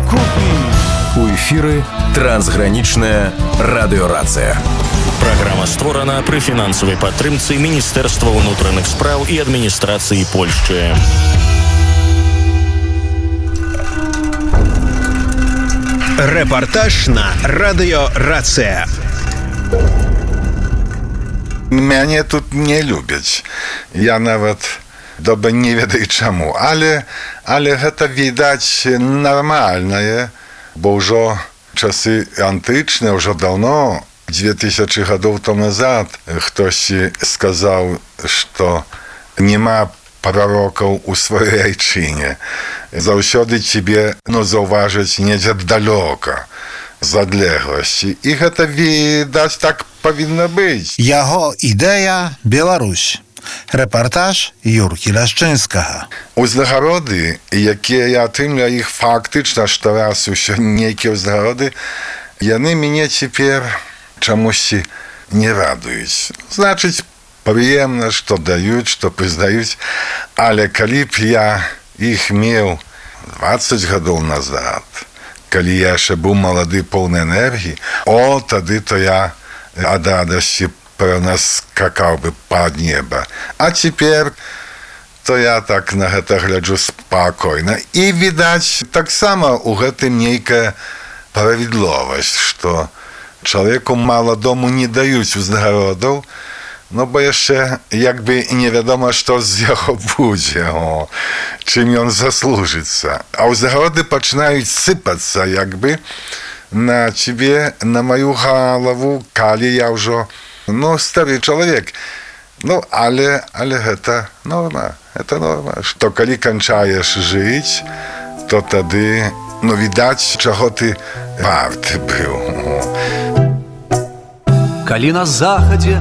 Купі. У эфіры трансгранічная радыёрацыя. Праграма створана пры фінансавай падтрымцы Міністэрства ўнутраных спраў і адміністрацыі Польшчы. Рэпартаж на радыёрацыя. Мяне тут не любяць. Я нават добра не ведаю чаму. Але гэта, відаць, нармальнае, бо ўжо часы антычныя, ўжо даўно, 2000 гадоў тому назад, хтосьці сказаў, што няма прарокаў у сваёй айчыне. Заўсёды цябе заўважаць недзе далёка, з адлегласці. І гэта, відаць, так павінна быць. Яго ідэя Беларусь. Рэпартаж Юркі Ляшчынскага. Узнагароды, якія я атрымляю, іх фактычна штораз усё нейкія ўзнагароды, яны мяне цяпер чамусьці не радуюць. Значыць, прыемна, што даюць, што прызнаюць, але калі б я іх меў 20 гадоў назад, калі я яшчэ быў малады, поўны энергіі, тады то я ад радасці пэўна скакаў бы пад неба. А цяпер то я так на гэта гляджу спакойна. І, відаць, таксама ў гэтым нейкая справядлівасць, што чалавеку маладому не даюць узнагародаў, бо яшчэ як бы невядома, што з яго будзе, чым ён заслужыцца. А ўзнагароды пачынаюць сыпацца як бы на цябе, на маю галаву, калі я ўжо стары чалавек. Але гэта норма. Это норма. Што калі канчаеш жыць, то тады, відаць, чаго ты варты быў. Калі на захадзе